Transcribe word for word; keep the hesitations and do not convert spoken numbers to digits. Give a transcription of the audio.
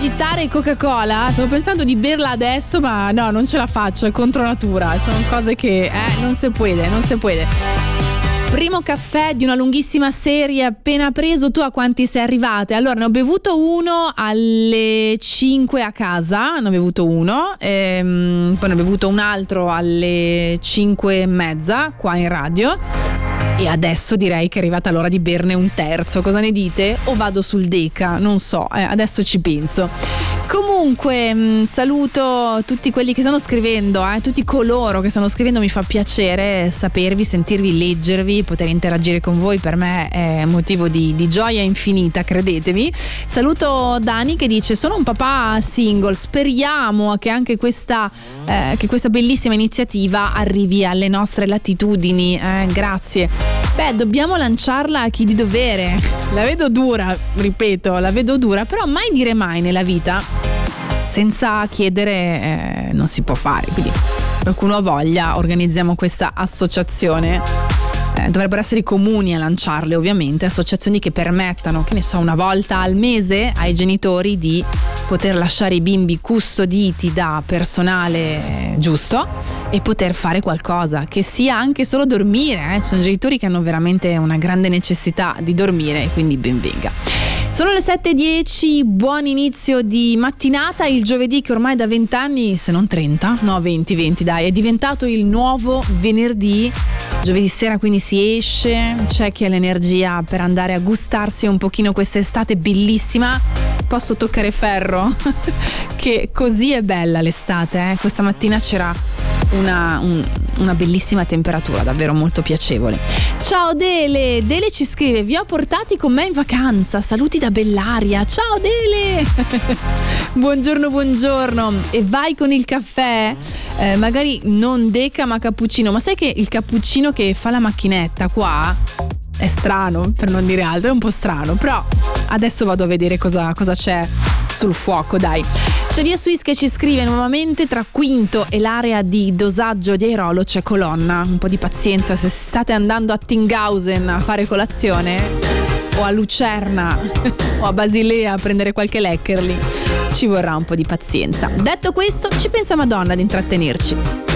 agitare Coca-Cola? Stavo pensando di berla adesso, ma no, non ce la faccio, è contro natura. Sono cose che eh, non si può, non si può. Primo caffè di una lunghissima serie appena preso. Tu a quanti sei arrivate? Allora, ne ho bevuto uno alle cinque a casa, ne ho bevuto uno, ehm, poi ne ho bevuto un altro alle cinque e mezza qua in radio. E adesso direi che è arrivata l'ora di berne un terzo. Cosa ne dite? O vado sul Deca? Non so, eh, adesso ci penso. Comunque mh, saluto tutti quelli che stanno scrivendo, eh, tutti coloro che stanno scrivendo. Mi fa piacere sapervi, sentirvi, leggervi, poter interagire con voi. Per me è motivo di, di gioia infinita, credetemi. Saluto Dani che dice: sono un papà single, speriamo che anche questa, eh, che questa bellissima iniziativa arrivi alle nostre latitudini, eh, grazie. Beh, dobbiamo lanciarla a chi di dovere. La vedo dura, ripeto, la vedo dura, però mai dire mai nella vita. Senza chiedere eh, non si può fare, quindi se qualcuno ha voglia organizziamo questa associazione. Eh, dovrebbero essere i comuni a lanciarle, ovviamente, associazioni che permettano, che ne so, una volta al mese ai genitori di poter lasciare i bimbi custoditi da personale giusto e poter fare qualcosa, che sia anche solo dormire, eh. Ci sono genitori che hanno veramente una grande necessità di dormire, quindi ben venga. Sono le sette e dieci, buon inizio di mattinata, il giovedì che ormai da venti anni, se non trenta, no venti, venti dai, è diventato il nuovo venerdì. Giovedì sera quindi si esce, c'è chi ha l'energia per andare a gustarsi un pochino quest'estate bellissima. Posso toccare ferro? Che così è bella l'estate, eh? Questa mattina c'era una, un, una bellissima temperatura, davvero molto piacevole. Ciao Dele, Dele ci scrive: vi ho portati con me in vacanza, saluti da Bellaria. Ciao Dele. Buongiorno, buongiorno. E vai con il caffè? Eh, magari non Deca ma cappuccino. Ma sai che il cappuccino che fa la macchinetta qua è strano, per non dire altro, è un po' strano, però adesso vado a vedere cosa, cosa c'è sul fuoco, dai. C'è Via Suisse che ci scrive nuovamente: tra Quinto e l'area di dosaggio di Airolo c'è colonna, un po' di pazienza se state andando a Tinghausen a fare colazione o a Lucerna o a Basilea a prendere qualche leckerli, ci vorrà un po' di pazienza. Detto questo, ci pensa Madonna ad intrattenerci.